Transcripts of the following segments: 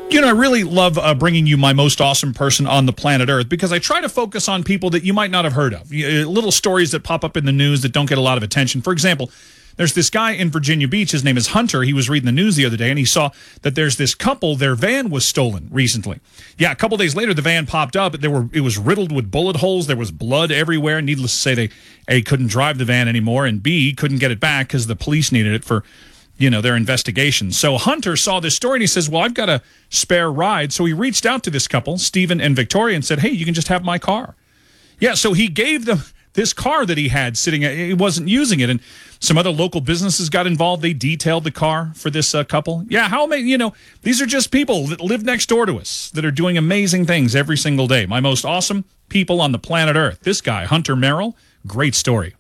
You know, I really love bringing you my most awesome person on the planet Earth because I try to focus on people that you might not have heard of. Little stories that pop up in the news that don't get a lot of attention. For example, there's this guy in Virginia Beach. His name is Hunter. He was reading the news the other day, and he saw that there's this couple. Their van was stolen recently. Yeah, a couple days later, the van popped up. It was riddled with bullet holes. There was blood everywhere. Needless to say, they A, couldn't drive the van anymore, and B, couldn't get it back because the police needed it for their investigation. So Hunter saw this story and he says, well, I've got a spare ride. So he reached out to this couple, Stephen and Victoria, and said, hey, you can just have my car. Yeah, so he gave them this car that he had sitting, he wasn't using it. And some other local businesses got involved. They detailed the car for this couple. Yeah, how many, these are just people that live next door to us that are doing amazing things every single day. My most awesome people on the planet Earth. This guy, Hunter Merrill, great story.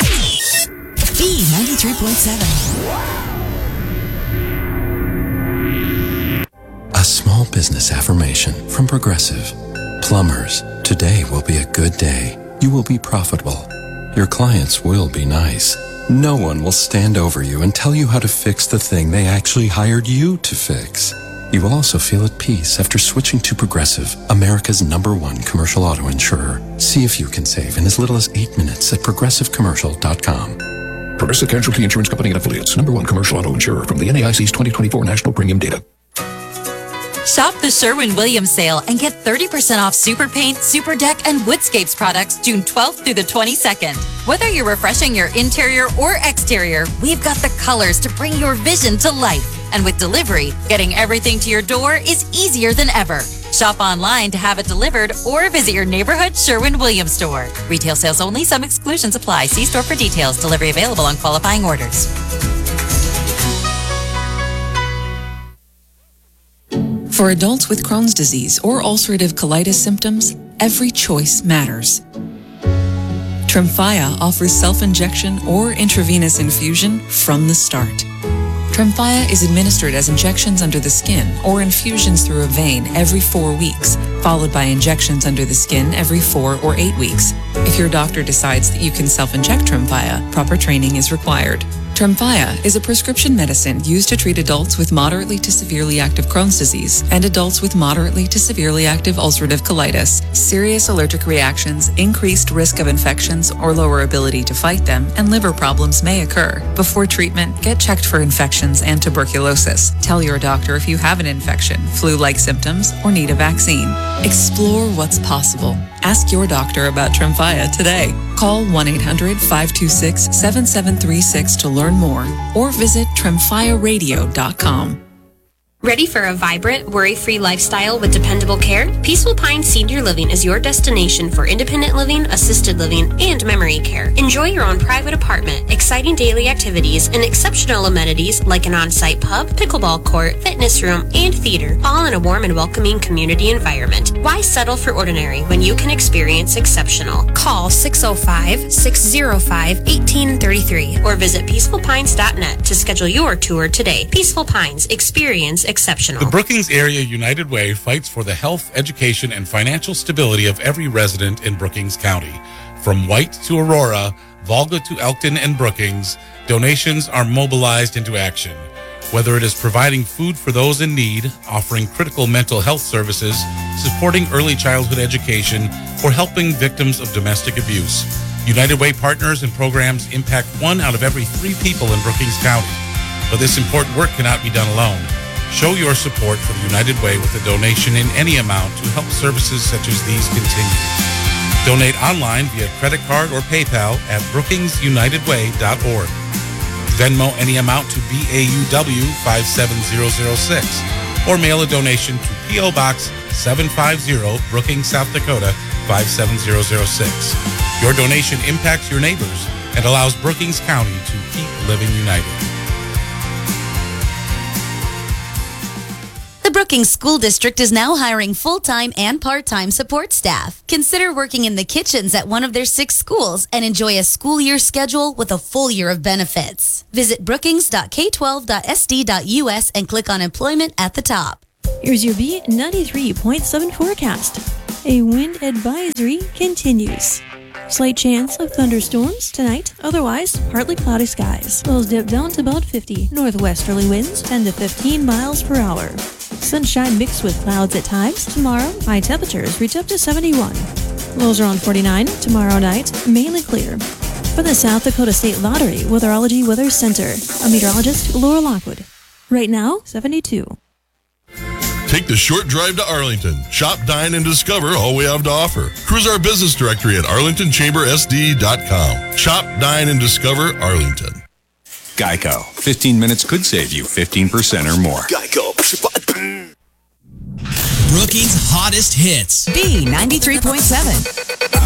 B93.7. A small business affirmation from Progressive. Plumbers, today will be a good day. You will be profitable. Your clients will be nice. No one will stand over you and tell you how to fix the thing they actually hired you to fix. You will also feel at peace after switching to Progressive, America's #1 commercial auto insurer. See if you can save in as little as 8 minutes at progressivecommercial.com. Progressive Casualty Insurance Company and Affiliates, #1 commercial auto insurer from the NAIC's 2024 National Premium Data. Shop the Sherwin-Williams sale and get 30% off Super Paint, Super Deck, and Woodscapes products June 12th through the 22nd. Whether you're refreshing your interior or exterior, we've got the colors to bring your vision to life. And with delivery, getting everything to your door is easier than ever. Shop online to have it delivered or visit your neighborhood Sherwin-Williams store. Retail sales only. Some exclusions apply. See store for details. Delivery available on qualifying orders. For adults with Crohn's disease or ulcerative colitis symptoms, every choice matters. Tremfya offers self-injection or intravenous infusion from the start. Tremfya is administered as injections under the skin or infusions through a vein every 4 weeks, followed by injections under the skin every 4 or 8 weeks. If your doctor decides that you can self-inject Tremfya, proper training is required. Tremfya is a prescription medicine used to treat adults with moderately to severely active Crohn's disease and adults with moderately to severely active ulcerative colitis. Serious allergic reactions, increased risk of infections or lower ability to fight them, and liver problems may occur. Before treatment, get checked for infections and tuberculosis. Tell your doctor if you have an infection, flu-like symptoms, or need a vaccine. Explore what's possible. Ask your doctor about Tremfya today. Call 1-800-526-7736 to learn more or visit tremfyaradio.com. Ready for a vibrant, worry-free lifestyle with dependable care? Peaceful Pines Senior Living is your destination for independent living, assisted living, and memory care. Enjoy your own private apartment, exciting daily activities, and exceptional amenities like an on-site pub, pickleball court, fitness room, and theater, all in a warm and welcoming community environment. Why settle for ordinary when you can experience exceptional? Call 605-605-1833 or visit peacefulpines.net to schedule your tour today. Peaceful Pines, experience exceptional. The Brookings Area United Way fights for the health, education, and financial stability of every resident in Brookings County. From White to Aurora, Volga to Elkton and Brookings, donations are mobilized into action. Whether it is providing food for those in need, offering critical mental health services, supporting early childhood education, or helping victims of domestic abuse, United Way partners and programs impact 1 out of every 3 people in Brookings County. But this important work cannot be done alone. Show your support for the United Way with a donation in any amount to help services such as these continue. Donate online via credit card or PayPal at brookingsunitedway.org. Venmo any amount to BAUW 57006 or mail a donation to P.O. Box 750, Brookings, South Dakota 57006. Your donation impacts your neighbors and allows Brookings County to keep living united. The Brookings School District is now hiring full-time and part-time support staff. Consider working in the kitchens at one of their 6 schools and enjoy a school year schedule with a full year of benefits. Visit brookings.k12.sd.us and click on employment at the top. Here's your B93.7 forecast. A wind advisory continues. Slight chance of thunderstorms tonight, otherwise partly cloudy skies. Lows dip down to about 50. Northwesterly winds 10 to 15 miles per hour. Sunshine mixed with clouds at times. Tomorrow, high temperatures reach up to 71. Lows around 49. Tomorrow night, mainly clear. For the South Dakota State Lottery Weatherology Weather Center, I'm meteorologist Laura Lockwood. Right now, 72. Take the short drive to Arlington. Shop, dine, and discover all we have to offer. Cruise our business directory at arlingtonchambersd.com. Shop, dine, and discover Arlington. Geico. 15 minutes could save you 15% or more. Geico. Brookings' hottest hits. B93.7.